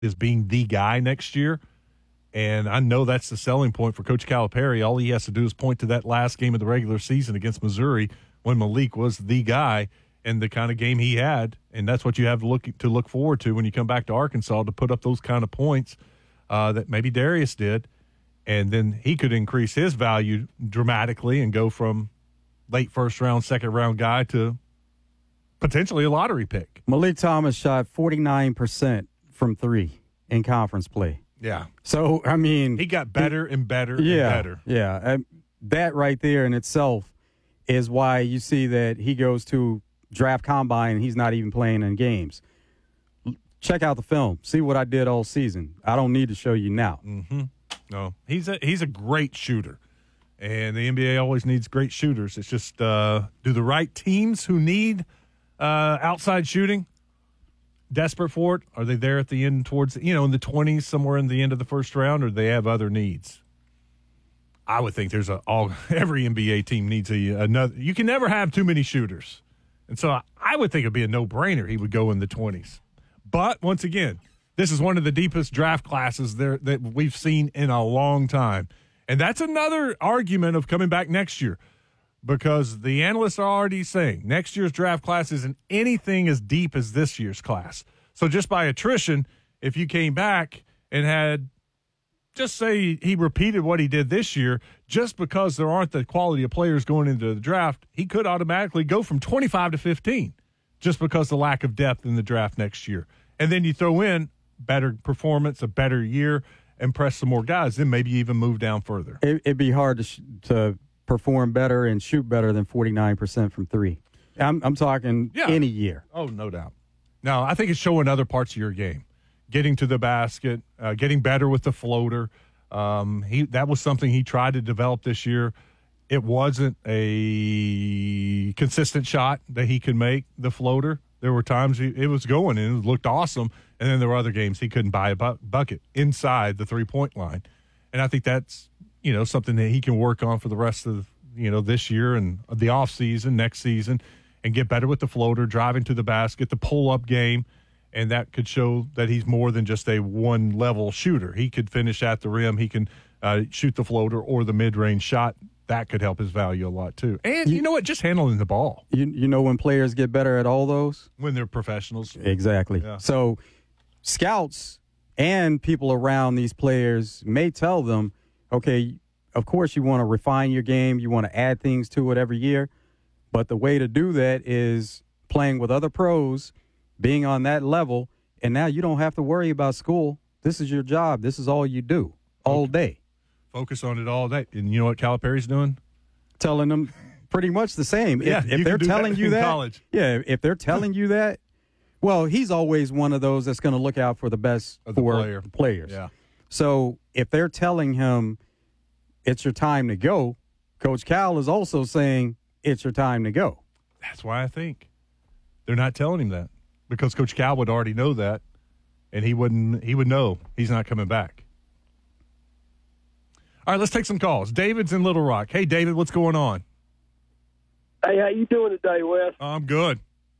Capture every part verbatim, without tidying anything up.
as being the guy next year. And I know that's the selling point for Coach Calipari. All he has to do is point to that last game of the regular season against Missouri when Malik was the guy and the kind of game he had. And that's what you have to look to look forward to when you come back to Arkansas, to put up those kind of points uh, that maybe Darius did. And then he could increase his value dramatically and go from late first round, second round guy to potentially a lottery pick. Malik Thomas shot forty-nine percent from three in conference play. Yeah. So, I mean. He got better and better yeah, and better. Yeah. And that right there in itself is why you see that he goes to draft combine and he's not even playing in games. Check out the film. See what I did all season. I don't need to show you now. Mm-hmm. No, he's a he's a great shooter, and the N B A always needs great shooters. It's just uh, do the right teams who need uh, outside shooting desperate for it? Are they there at the end towards you know in the twenties, somewhere in the end of the first round, or do they have other needs? I would think there's a all every N B A team needs a another. You can never have too many shooters, and so I, I would think it'd be a no brainer. He would go in the twenties, but once again. This is one of the deepest draft classes there that we've seen in a long time. And that's another argument of coming back next year because the analysts are already saying next year's draft class isn't anything as deep as this year's class. So just by attrition, if you came back and had, just say he repeated what he did this year, just because there aren't the quality of players going into the draft, he could automatically go from twenty-five to fifteen just because of the lack of depth in the draft next year. And then you throw in better performance, a better year, and press some more guys, then maybe even move down further. It, it'd be hard to sh- to perform better and shoot better than forty-nine percent from three. I'm, I'm talking yeah. any year. Oh, no doubt. No, I think it's showing other parts of your game. Getting to the basket, uh, getting better with the floater. Um, he That was something he tried to develop this year. It wasn't a consistent shot that he could make, the floater. There were times he, it was going and it looked awesome, and then there were other games he couldn't buy a bu- bucket inside the three-point line. And I think that's, you know, something that he can work on for the rest of, you know, this year and the offseason, next season, and get better with the floater, driving to the basket, the pull-up game, and that could show that he's more than just a one-level shooter. He could finish at the rim. He can uh, shoot the floater or the mid-range shot. That could help his value a lot, too. And you, you know what? Just handling the ball. You, you know when players get better at all those? When they're professionals. Exactly. Yeah. So scouts and people around these players may tell them, okay, of course you want to refine your game. You want to add things to it every year. But the way to do that is playing with other pros, being on that level, and now you don't have to worry about school. This is your job. This is all you do all day. Focus on it all day. And you know what Calipari's doing? Telling them pretty much the same. Yeah, if if they're telling that you in that, college. yeah, if they're telling you that, well, he's always one of those that's going to look out for the best of the for player. the players. Yeah. So if they're telling him it's your time to go, Coach Cal is also saying it's your time to go. That's why I think they're not telling him that, because Coach Cal would already know that, and he wouldn't. He would know he's not coming back. All right, let's take some calls. David's in Little Rock. Hey, David, what's going on? Hey, how you doing today, Wes? I'm good.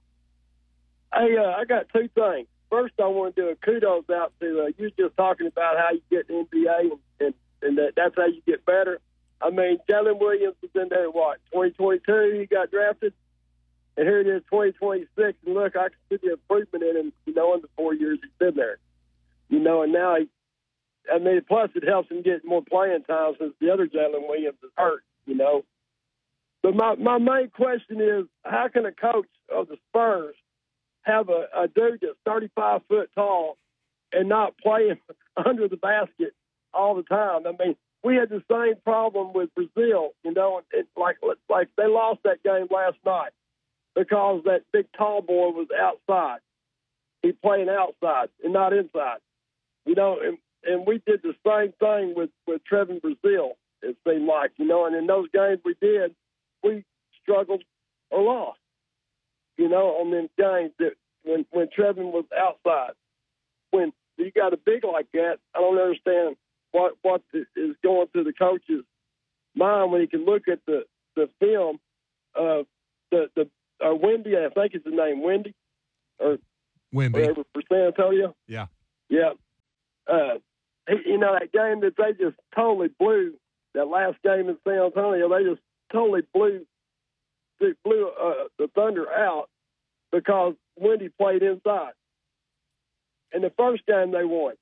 Hey, uh, I got two things. First, I want to do a kudos out to uh, you just talking about how you get in the N B A and, and, and that, that's how you get better. I mean, Jalen Williams was in there, what, twenty twenty-two he got drafted? And here it is, twenty twenty-six, and look, I can see the improvement in him, you know, in the four years he's been there. You know, and now he, I mean, plus it helps him get more playing time since the other Jalen Williams is hurt, you know. But my, my main question is, how can a coach of the Spurs have a, a dude that's thirty-five foot tall and not play him under the basket all the time? I mean, we had the same problem with Brazil, you know, and it, like like they lost that game last night because that big tall boy was outside. He playing outside and not inside, you know, and, and we did the same thing with, with Trevin Brazil, it seemed like, you know, and in those games we did, we struggled or lost, you know, on them games that when, when Trevin was outside. When you got a big like that, I don't understand what what is going through the coach's mind when he can look at the, the film of the, the uh, Wendy, I think it's the name, Wendy, or Wendy. whatever, for San Antonio. Yeah. Yeah. uh, he, you know, that game that they just totally blew, that last game in San Antonio, they just totally blew, they blew uh, the Thunder out because Wendy played inside. And the first game they won,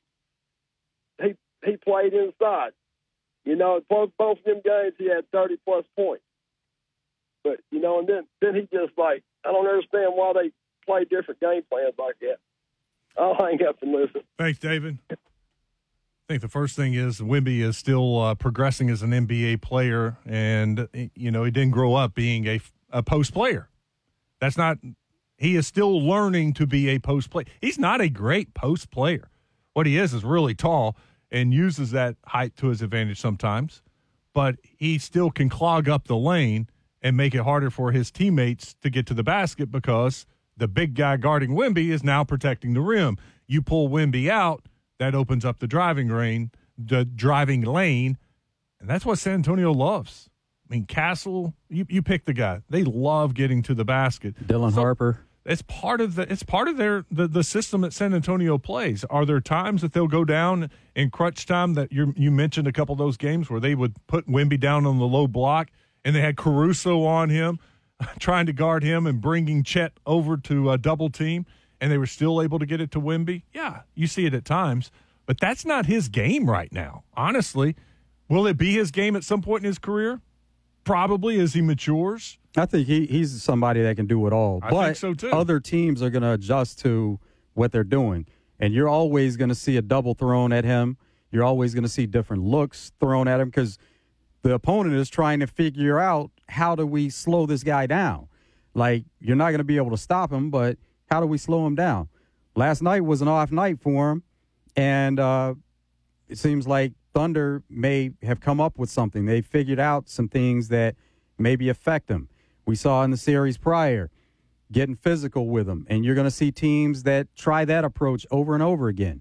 he he played inside. You know, both both of them games he had thirty plus points. But you know, and then then he just like I don't understand why they play different game plans like that. I'll hang up and listen. Thanks, David. I think the first thing is Wemby is still uh, progressing as an N B A player, and you know he didn't grow up being a, a post player. That's not. He is still learning to be a post player. He's not a great post player. What he is is really tall and uses that height to his advantage sometimes, but he still can clog up the lane and make it harder for his teammates to get to the basket because the big guy guarding Wemby is now protecting the rim. You pull Wemby out, that opens up the driving lane, the driving lane, and that's what San Antonio loves. I mean, Castle, you, you pick the guy. They love getting to the basket. Dylan so Harper. It's part of the it's part of their the, the system that San Antonio plays. Are there times that they'll go down in crunch time that you you mentioned a couple of those games where they would put Wemby down on the low block and they had Caruso on him trying to guard him and bringing Chet over to a double team and they were still able to get it to Wemby? Yeah, you see it at times, but that's not his game right now. Honestly, will it be his game at some point in his career? Probably as he matures. I think he, he's somebody that can do it all. I but think so too. Other teams are going to adjust to what they're doing. And you're always going to see a double thrown at him. You're always going to see different looks thrown at him because the opponent is trying to figure out how do we slow this guy down. Like, you're not going to be able to stop him, but how do we slow him down? Last night was an off night for him, and uh, it seems like Thunder may have come up with something. They figured out some things that maybe affect him. We saw in the series prior, getting physical with him. And you're going to see teams that try that approach over and over again.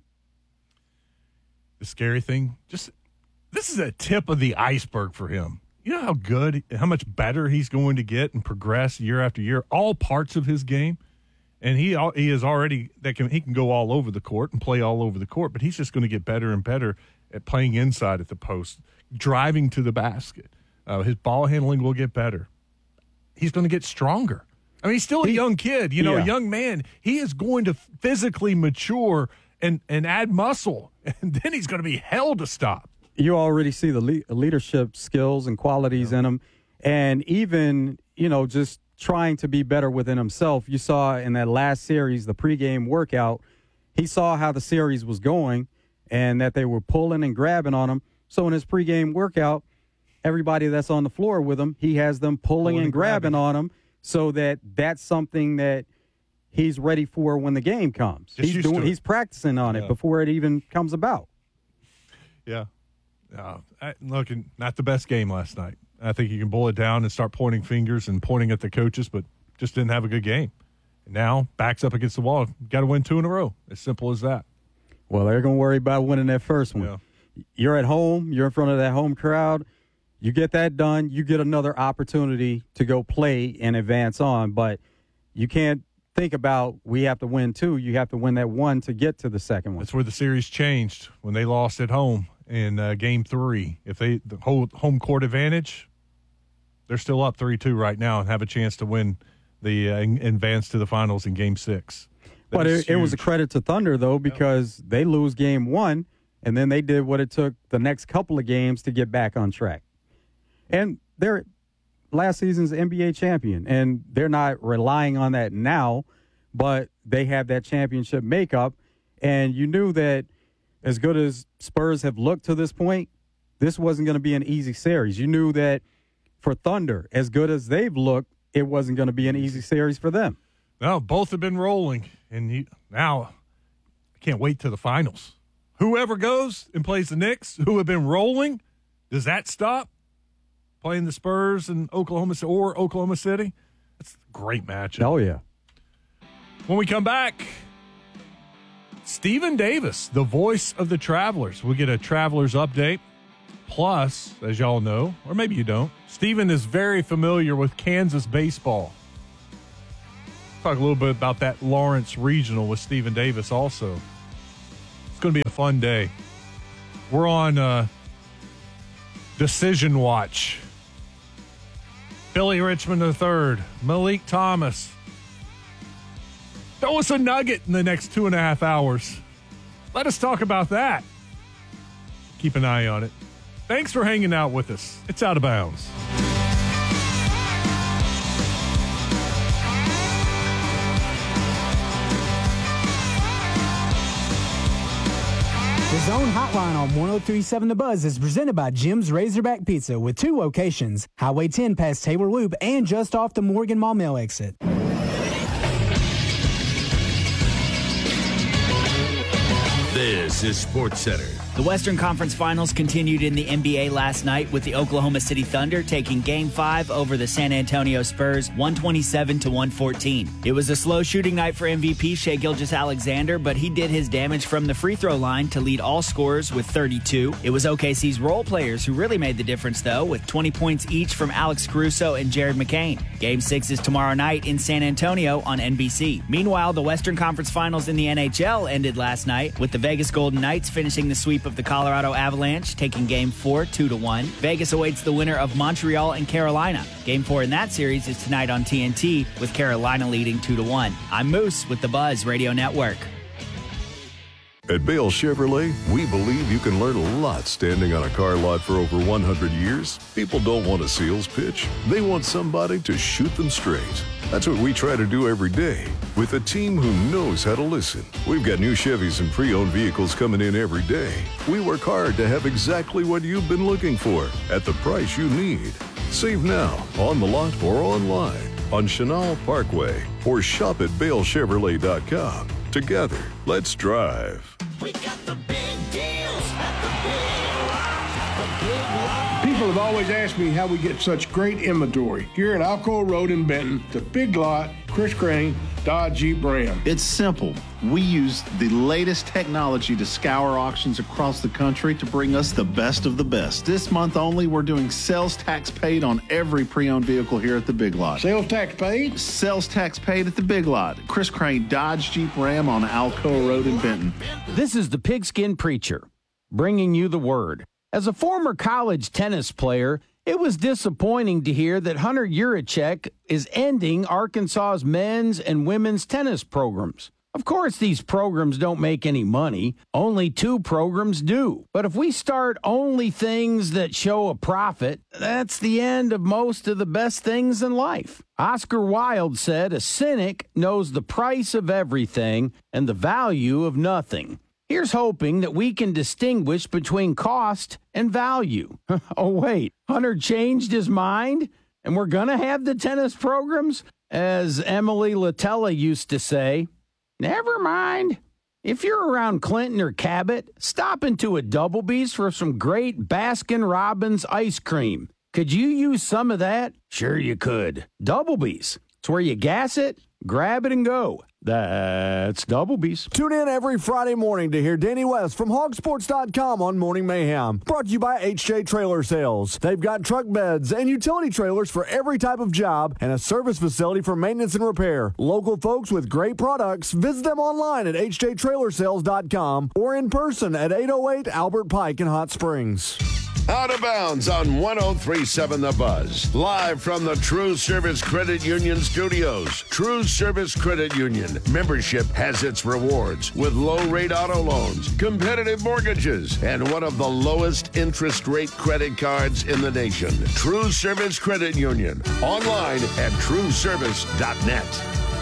The scary thing, just this is a tip of the iceberg for him. You know how good, how much better he's going to get and progress year after year, all parts of his game. And he he is already, that can he can go all over the court and play all over the court, but he's just going to get better and better at playing inside at the post, driving to the basket. Uh, his ball handling will get better. He's going to get stronger. I mean, he's still a he, young kid, you know, yeah. a young man. He is going to physically mature and, and add muscle, and then he's going to be hell to stop. You already see the le- leadership skills and qualities yeah. in him, and even, you know, just trying to be better within himself. You saw in that last series, the pregame workout, he saw how the series was going and that they were pulling and grabbing on him. So in his pregame workout, everybody that's on the floor with him, he has them pulling, pulling and, and grabbing, grabbing on him so that that's something that he's ready for when the game comes. Just he's doing, he's practicing on yeah. it before it even comes about. Yeah. Uh, I, look, not the best game last night. I think you can boil it down and start pointing fingers and pointing at the coaches, but just didn't have a good game. And now, backs up against the wall. Got to win two in a row. As simple as that. Well, they're going to worry about winning that first one. Yeah. You're at home. You're in front of that home crowd. You get that done, you get another opportunity to go play and advance on. But you can't think about we have to win two. You have to win that one to get to the second one. That's where the series changed when they lost at home in uh, game three. If they the whole home court advantage, they're still up three two right now and have a chance to win the uh, advance to the finals in game six. That but it, it was a credit to Thunder, though, because yep. they lose game one, and then they did what it took the next couple of games to get back on track. And they're last season's N B A champion, and they're not relying on that now, but they have that championship makeup. And you knew that as good as Spurs have looked to this point, this wasn't going to be an easy series. You knew that for Thunder, as good as they've looked, it wasn't going to be an easy series for them. No, both have been rolling, and he, now I can't wait to the finals. Whoever goes and plays the Knicks, who have been rolling, does that stop? Playing the Spurs in Oklahoma City or Oklahoma City? That's a great matchup. Oh, yeah. When we come back, Stephen Davis, the voice of the Travelers. We'll get a Travelers update. Plus, as y'all know, or maybe you don't, Stephen is very familiar with Kansas baseball. Talk a little bit about that Lawrence Regional with Stephen Davis also. It's going to be a fun day. We're on uh, decision watch. Billy Richmond the third, Malik Thomas. Throw us a nugget in the next two and a half hours. Let us talk about that. Keep an eye on it. Thanks for hanging out with us. It's Out of Bounds. The Zone Hotline on one oh three point seven The Buzz is presented by Jim's Razorback Pizza with two locations, Highway ten past Taylor Loop and just off the Morgan Maumelle exit. This is SportsCenter. The Western Conference Finals continued in the N B A last night with the Oklahoma City Thunder taking Game five over the San Antonio Spurs one twenty-seven to one fourteen. It was a slow shooting night for M V P Shai Gilgeous-Alexander, but he did his damage from the free throw line to lead all scorers with thirty-two. It was O K C's role players who really made the difference, though, with twenty points each from Alex Caruso and Jared McCain. Game six is tomorrow night in San Antonio on N B C. Meanwhile, the Western Conference Finals in the N H L ended last night with the Vegas Golden Knights finishing the sweep of the Colorado Avalanche, taking Game four two to one. Vegas awaits the winner of Montreal and Carolina. Game four in that series is tonight on T N T, with Carolina leading two to one. I'm Moose with the Buzz Radio Network. At Bale Chevrolet, we believe you can learn a lot standing on a car lot for over one hundred years. People don't want a sales pitch. They want somebody to shoot them straight. That's what we try to do every day with a team who knows how to listen. We've got new Chevys and pre-owned vehicles coming in every day. We work hard to have exactly what you've been looking for at the price you need. Save now, on the lot or online, on Chenal Parkway, or shop at Bale Chevrolet dot com. Together, let's drive. We got the big deals at the big, the big lot. People have always asked me how we get such great inventory. Here at Alcoa Road in Benton, the Big Lot, Chris Crane, Dodge Jeep Ram. It's simple. We use the latest technology to scour auctions across the country to bring us the best of the best. This month only, we're doing sales tax paid on every pre-owned vehicle here at the Big Lot. Sales tax paid? Sales tax paid at the Big Lot. Chris Crane, Dodge Jeep Ram on Alcoa Road in Benton. This is the Pigskin Preacher, bringing you the word. As a former college tennis player, it was disappointing to hear that Hunter Yurachek is ending Arkansas's men's and women's tennis programs. Of course, these programs don't make any money. Only two programs do. But if we start only things that show a profit, that's the end of most of the best things in life. Oscar Wilde said, "A cynic knows the price of everything and the value of nothing." Here's hoping that we can distinguish between cost and value. Oh, wait, Hunter changed his mind and we're going to have the tennis programs? As Emily Latella used to say, never mind. If you're around Clinton or Cabot, stop into a Doublebee's for some great Baskin-Robbins ice cream. Could you use some of that? Sure you could. Doublebee's. It's where you gas it, grab it, and go. That's Doublebee's. Tune in every Friday morning to hear Danny West from hog sports dot com on Morning Mayhem. Brought to you by H J Trailer Sales. They've got truck beds and utility trailers for every type of job and a service facility for maintenance and repair. Local folks with great products. Visit them online at H J Trailer Sales dot com or in person at eight oh eight Albert Pike in Hot Springs. Out of Bounds on one oh three point seven The Buzz. Live from the True Service Credit Union studios. True Service Credit Union. Membership has its rewards with low-rate auto loans, competitive mortgages, and one of the lowest interest rate credit cards in the nation. True Service Credit Union. Online at true service dot net.